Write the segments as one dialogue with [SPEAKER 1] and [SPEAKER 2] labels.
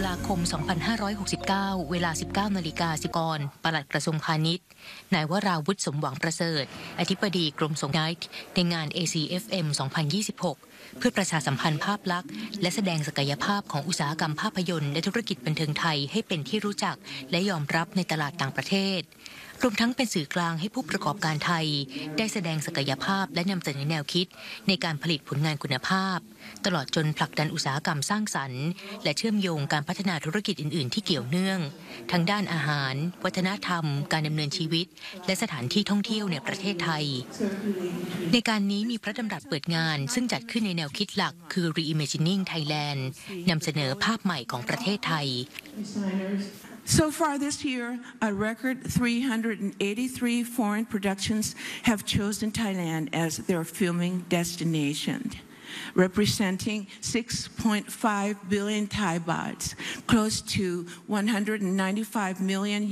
[SPEAKER 1] ลาคม 2569 เวลา 19 นาฬิกา10 น.ปลัดกระทรวงพาณิชย์ นายวราวุฒิ สมหวังประเสริฐ อธิบดีกรมส่งเสริมในงาน ACFM 2026 เพื่อประชาสัมพันธ์ภาพลักษณ์และแสดงศักยภาพของอุตสาหกรรมภาพยนตร์และธุรกิจบันเทิงไทยให้เป็นที่รู้จักและยอมรับในตลาดต่างประเทศรวมทั้งเป็นสื่อกลางให้ผู้ประกอบการไทยได้แสดงศักยภาพและนำเสนอแนวคิดในการผลิตผลงานคุณภาพตลอดจนผลักดันอุตสาหกรรมสร้างสรรค์และเชื่อมโยงการพัฒนาธุรกิจอื่นๆที่เกี่ยวเนื่องทั้งด้านอาหารวัฒนธรรมการดำเนินชีวิตและสถานที่ท่องเที่ยวในประเทศไทยในการนี้มีพระดำรัสเปิดงานซึ่งจัดขึ้นในแนวคิดหลักคือ Reimagining Thailand นำเสนอภาพใหม่ของประเทศไทย
[SPEAKER 2] So far this year, a record 383 foreign productions have chosen Thailand as their filming destination, representing 6.5 billion Thai bahts, close to $195 million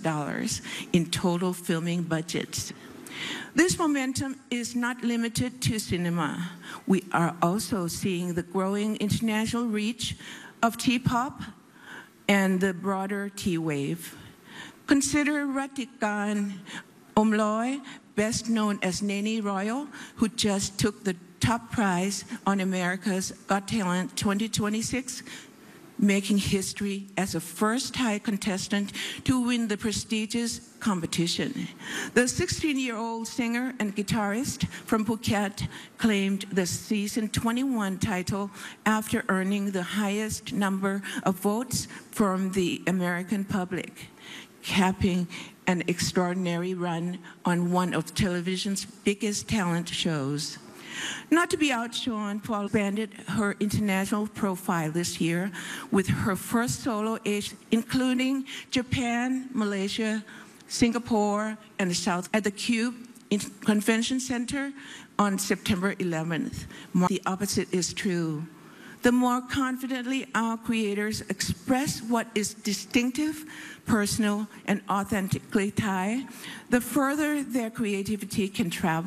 [SPEAKER 2] in total filming budgets. This momentum is not limited to cinema. We are also seeing the growing international reach of T-pop and the broader T-wave. Consider Ratikan Omloy, best known as Nene Royal, who just took the top prize on America's Got Talent 2026, making history as the first Thai contestant to win the prestigious competition. The 16-year-old singer and guitarist from Phuket claimed the season 21 title after earning the highest number of votes from the American public, capping an extraordinary run on one of television's biggest talent shows. Not to be outshone, Paul expanded her international profile this year with her first solo age, including Japan, Malaysia, Singapore, and the South at the Cube Convention Center on September 11th. The opposite is true. The more confidently our creators express what is distinctive, personal, and authentically Thai, the further their creativity can travel.